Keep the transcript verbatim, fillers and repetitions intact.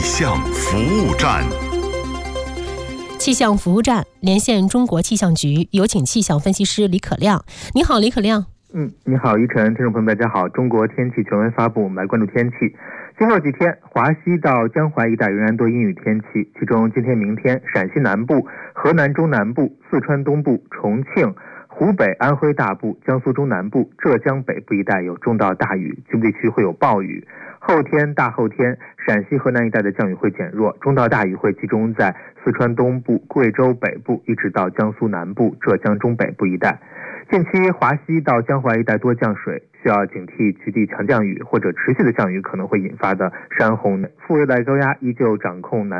象服务站。 气象服务站连线中国气象局，有请气象分析师李可亮。你好，李可亮。 嗯，你好，依晨，听众朋友们，大家好。中国天气全文发布，我们来关注天气。今后几天，华西到江淮一带仍然多阴雨天气，其中今天、明天，陕西南部、河南中南部、四川东部、重庆、湖北、安徽大部、江苏中南部、浙江北部一带有中到大雨，局部地区会有暴雨。后天、大后天，陕西、河南一带的降雨会减弱，中到大雨会集中在四川东部、贵州北部，一直到江苏南部、浙江中北部一带。近期华西到江淮一带多降水，需要警惕局地强降雨或者持续的降雨可能会引发的山洪。副热带高压依旧掌控南